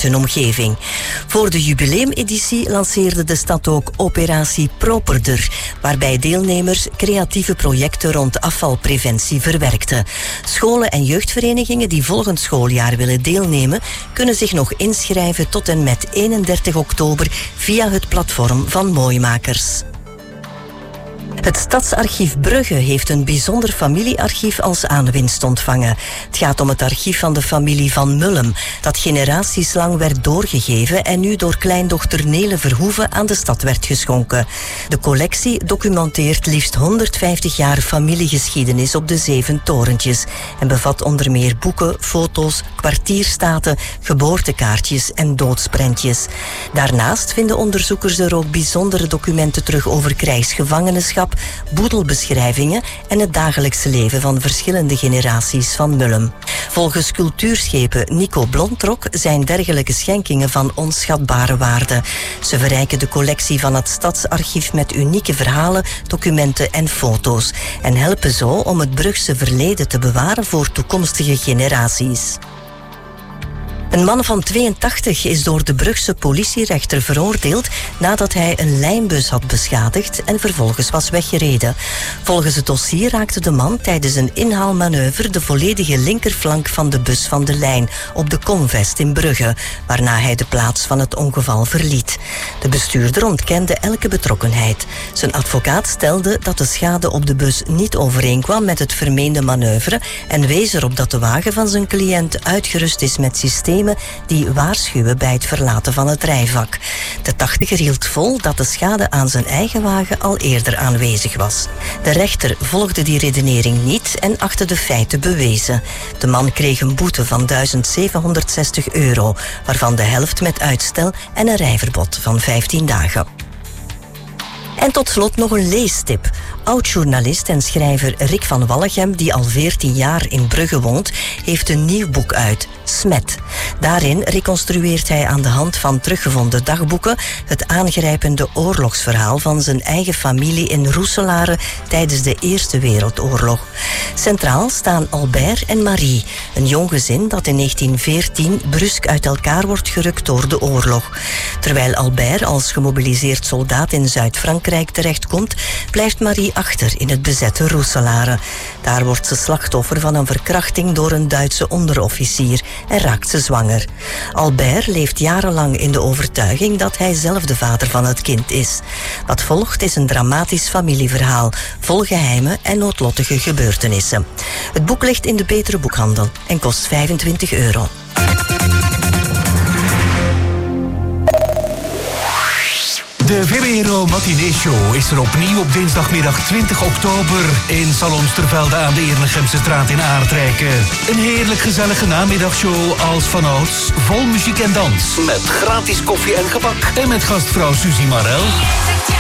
hun omgeving. Voor de jubileumeditie lanceerde de stad ook Operatie Properder, waarbij deelnemers creatieve projecten rond afvalpreventie verwerkten. Scholen en jeugdverenigingen die volgend schooljaar willen deelnemen, kunnen zich nog inschrijven tot en met 31 oktober via het platform van Mooimakers. Het Stadsarchief Brugge heeft een bijzonder familiearchief als aanwinst ontvangen. Het gaat om het archief van de familie Van Mullem, dat generaties lang werd doorgegeven en nu door kleindochter Nele Verhoeven aan de stad werd geschonken. De collectie documenteert liefst 150 jaar familiegeschiedenis op de 7 torentjes en bevat onder meer boeken, foto's, kwartierstaten, geboortekaartjes en doodsprentjes. Daarnaast vinden onderzoekers er ook bijzondere documenten terug over krijgsgevangenschap, boedelbeschrijvingen en het dagelijkse leven van verschillende generaties van Mullem. Volgens cultuurschepen Nico Blontrok zijn dergelijke schenkingen van onschatbare waarde. Ze verrijken de collectie van het Stadsarchief met unieke verhalen, documenten en foto's en helpen zo om het Brugse verleden te bewaren voor toekomstige generaties. Een man van 82 is door de Brugse politierechter veroordeeld nadat hij een lijnbus had beschadigd en vervolgens was weggereden. Volgens het dossier raakte de man tijdens een inhaalmanoeuvre de volledige linkerflank van de bus van de lijn op de Komvest in Brugge, waarna hij de plaats van het ongeval verliet. De bestuurder ontkende elke betrokkenheid. Zijn advocaat stelde dat de schade op de bus niet overeenkwam met het vermeende manoeuvre en wees erop dat de wagen van zijn cliënt uitgerust is met systemen die waarschuwen bij het verlaten van het rijvak. De 80er hield vol dat de schade aan zijn eigen wagen al eerder aanwezig was. De rechter volgde die redenering niet en achtte de feiten bewezen. De man kreeg een boete van €1760, waarvan de helft met uitstel en een rijverbod van 15 dagen. En tot slot nog een leestip. Oud-journalist en schrijver Rick van Wallegem, die al 14 jaar in Brugge woont, heeft een nieuw boek uit, Smet. Daarin reconstrueert hij aan de hand van teruggevonden dagboeken het aangrijpende oorlogsverhaal van zijn eigen familie in Roeselare tijdens de Eerste Wereldoorlog. Centraal staan Albert en Marie, een jong gezin dat in 1914 brusk uit elkaar wordt gerukt door de oorlog. Terwijl Albert als gemobiliseerd soldaat in Zuid-Frankrijk terechtkomt, blijft Marie achter in het bezette Roeselare. Daar wordt ze slachtoffer van een verkrachting door een Duitse onderofficier en raakt ze zwanger. Albert leeft jarenlang in de overtuiging dat hij zelf de vader van het kind is. Wat volgt is een dramatisch familieverhaal, vol geheimen en noodlottige gebeurtenissen. Het boek ligt in de betere boekhandel en kost €25. De VPRO Matinee Show is er opnieuw op dinsdagmiddag 20 oktober in Salon Stervelde aan de Eerlegemse straat in Aardrijken. Een heerlijk gezellige namiddagshow als vanouds, vol muziek en dans. Met gratis koffie en gebak. En met gastvrouw Suzy Marel.